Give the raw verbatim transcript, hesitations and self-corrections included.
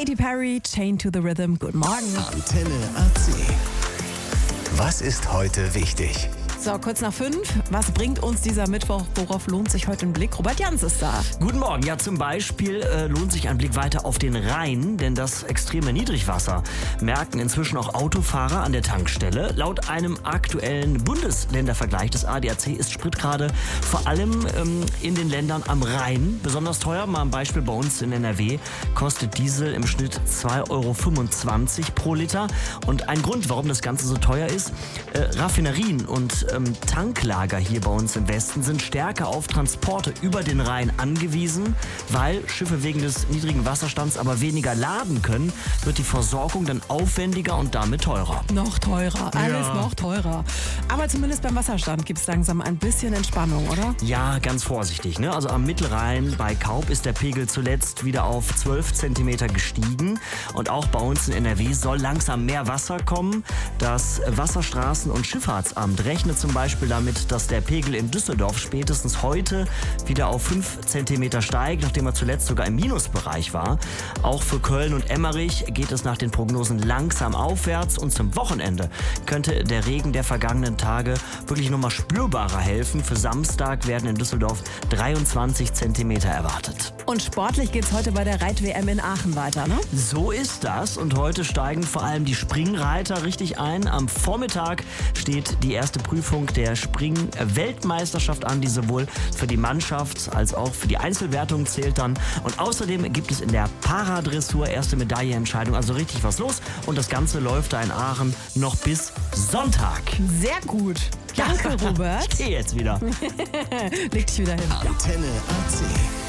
Katy Perry, Chain to the Rhythm. Guten Morgen. Antenne A C. Was ist heute wichtig? So, kurz nach fünf. Was bringt uns dieser Mittwoch? Worauf lohnt sich heute ein Blick? Robert Jans ist da. Guten Morgen. Ja, zum Beispiel äh, lohnt sich ein Blick weiter auf den Rhein, denn das extreme Niedrigwasser merken inzwischen auch Autofahrer an der Tankstelle. Laut einem aktuellen Bundesländervergleich des A D A C ist Sprit gerade vor allem ähm, in den Ländern am Rhein besonders teuer. Mal ein Beispiel: bei uns in N R W kostet Diesel im Schnitt zwei Euro fünfundzwanzig pro Liter. Und ein Grund, warum das Ganze so teuer ist: äh, Raffinerien und ähm, Tanklager hier bei uns im Westen sind stärker auf Transporte über den Rhein angewiesen. Weil Schiffe wegen des niedrigen Wasserstands aber weniger laden können, wird die Versorgung dann aufwendiger und damit teurer. Noch teurer, alles Ja. noch teurer. Aber zumindest beim Wasserstand gibt es langsam ein bisschen Entspannung, oder? Ja, ganz vorsichtig. Ne? Also am Mittelrhein bei Kaub ist der Pegel zuletzt wieder auf zwölf Zentimeter gestiegen. Und auch bei uns in N R W soll langsam mehr Wasser kommen. Das Wasserstraßen- und Schifffahrtsamt rechnet zum Beispiel damit, dass der Pegel in Düsseldorf spätestens heute wieder auf fünf Zentimeter steigt, nachdem er zuletzt sogar im Minusbereich war. Auch für Köln und Emmerich geht es nach den Prognosen langsam aufwärts. Und zum Wochenende könnte der Regen der vergangenen Tage wirklich nochmal spürbarer helfen. Für Samstag werden in Düsseldorf dreiundzwanzig Zentimeter erwartet. Und sportlich geht es heute bei der Reit-W M in Aachen weiter, ne? So ist das. Und heute steigen vor allem die Springreiter richtig ein. Am Vormittag steht die erste Prüfung der Spring-Weltmeisterschaft an, die sowohl für die Mannschaft als auch für die Einzelwertung zählt dann. Und außerdem gibt es in der Paradressur erste Medaillenentscheidung. Also richtig was los. Und das Ganze läuft da in Aachen noch bis Sonntag. Sehr gut. Danke, Robert. Ich gehe jetzt wieder. Leg dich wieder hin. Antenne A C.